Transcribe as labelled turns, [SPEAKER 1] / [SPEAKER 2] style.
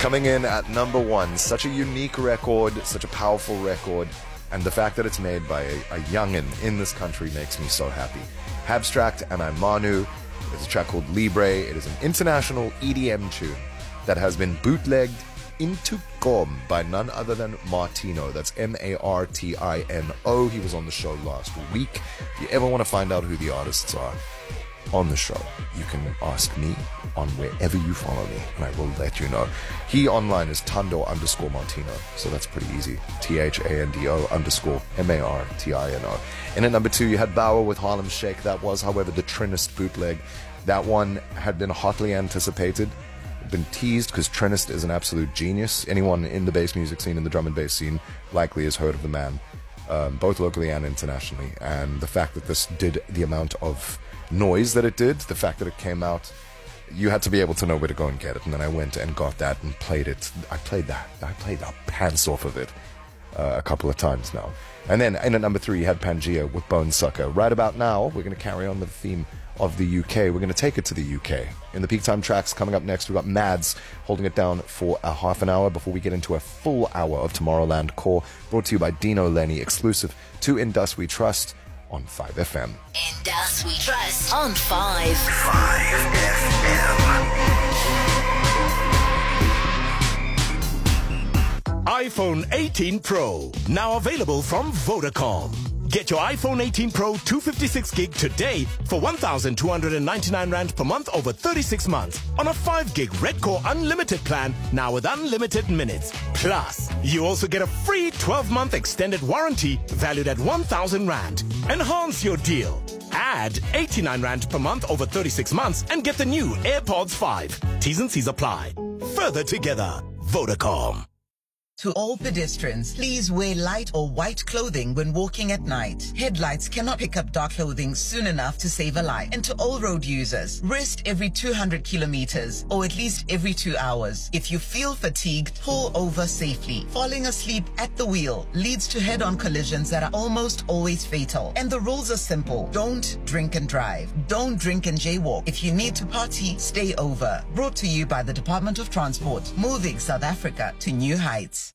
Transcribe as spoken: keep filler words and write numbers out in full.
[SPEAKER 1] coming in at number one. Such a unique record, such a powerful record, and the fact that it's made by a, a youngin in this country makes me so happy. Abstract and I'm Manu. It's a track called Libre. It is an international E D M tune that has been bootlegged into Kom by none other than Martino. That's M A R T I N O. He was on the show last week. If you ever want to find out who the artists are on the show, you can ask me on wherever you follow me, and I will let you know. He online is Tando underscore Martino, so that's pretty easy. T H A N D O underscore M A R T I N O. And at number two, you had Bauer with Harlem Shake. That was, however, the Trinist bootleg. That one had been hotly anticipated, been teased, because Trinist is an absolute genius. Anyone in the bass music scene, in the drum and bass scene, likely has heard of the man, um, both locally and internationally. And the fact that this did the amount of noise that it did, the fact that it came out, you had to be able to know where to go and get it. And then I went and got that and played it. I played that. I played the pants off of it uh, a couple of times now. And then in at number three, you had Pangea with Bone Sucker. Right about now, we're going to carry on with the theme of the U K. We're going to take it to the U K. In the Peak Time tracks coming up next, we've got Mads holding it down for a half an hour before we get into a full hour of Tomorrowland Core, brought to you by Dino Lenny, exclusive to In Dust We Trust on five F M.
[SPEAKER 2] In Dust We Trust on five.
[SPEAKER 3] five F M.
[SPEAKER 4] iPhone eighteen Pro, now available from Vodacom. Get your iPhone eighteen Pro two fifty-six gig today for one thousand two hundred ninety-nine rand per month over thirty-six months on a five gig Red Core Unlimited plan, now with unlimited minutes. Plus, you also get a free twelve month extended warranty valued at one thousand rand. Enhance your deal. Add eighty-nine rand per month over thirty-six months and get the new AirPods five. T's and C's apply. Further together, Vodacom.
[SPEAKER 5] To all pedestrians, please wear light or white clothing when walking at night. Headlights cannot pick up dark clothing soon enough to save a life. And to all road users, rest every two hundred kilometers or at least every two hours. If you feel fatigued, pull over safely. Falling asleep at the wheel leads to head-on collisions that are almost always fatal. And the rules are simple. Don't drink and drive. Don't drink and jaywalk. If you need to party, stay over. Brought to you by the Department of Transport, moving South Africa to new heights.